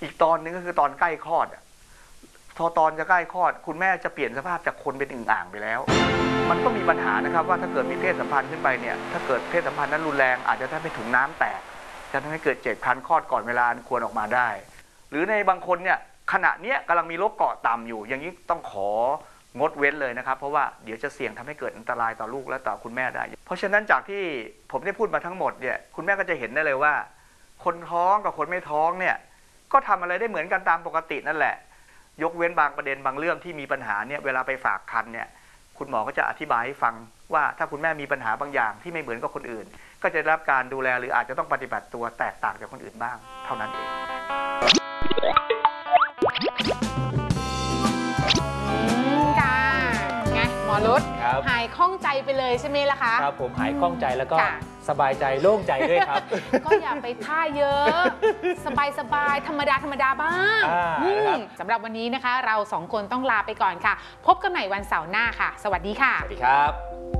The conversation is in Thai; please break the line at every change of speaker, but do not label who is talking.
อีกตอนนึงก็คือตอนใกล้คลอดพอตอนจะใกล้คลอดคุณแม่จะเปลี่ยนสภาพจากคนเป็นอึ่งอ่างไปแล้วมันก็มีปัญหานะครับว่าถ้าเกิดมีเพศสัมพันธ์ขึ้นไปเนี่ยถ้าเกิดเพศสัมพันธ์นั้นรุนแรงอาจจะทำให้ถุงน้ำแตกจะทำให้เกิดเจ็บคันคลอดก่อนเวลาควรออกมาได้หรือในบางคนเนี่ยขณะนี้กำลังมีโรคเกาะต่ำอยู่อย่างนี้ต้องของดเว้นเลยนะครับเพราะว่าเดี๋ยวจะเสี่ยงทำให้เกิดอันตรายต่อลูกและต่อคุณแม่ได้เพราะฉะนั้นจากที่ผมได้พูดมาทั้งหมดเนี่ยคุณแม่ก็จะเห็นได้เลยว่าคนท้องกับคนไม่ท้องเนี่ยก็ทำอะไรได้เหมือนกันตามปกตินั่นแหละยกเว้นบางประเด็นบางเรื่องที่มีปัญหาเนี่ยเวลาไปฝากครรภ์เนี่ยคุณหมอก็จะอธิบายให้ฟังว่าถ้าคุณแม่มีปัญหาบางอย่างที่ไม่เหมือนกับคนอื่นก็จะได้รับการดูแลหรืออาจจะต้องปฏิบัติตัวแตกต่างจากคนอื่นบ้างเท่านั้นเอง
ค่ะไงหมอรุตหายคล่องใจไปเลยใช่ไหมล่ะคะ
ครับผมหายคล่องใจแล้วก็สบายใจโล่งใจด้วยครับ
ก็อย่าไปท่าเยอะสบายธรรมดาบ้างสำหรับวันนี้นะคะเรา2 คนต้องลาไปก่อนค่ะพบกันใหม่วันเสาร์หน้าค่ะสวัสดีค่ะ
สวัสดีครับ